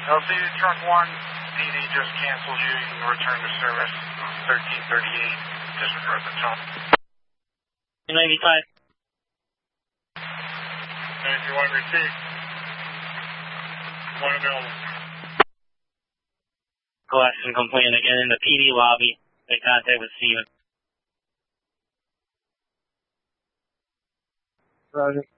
LCD Truck 1, PD just canceled you. You can return to service 1338. Disregard the tone. 95. 91 received. 1 available. Collection complaint again in the PD lobby. Make contact with Steven. Roger.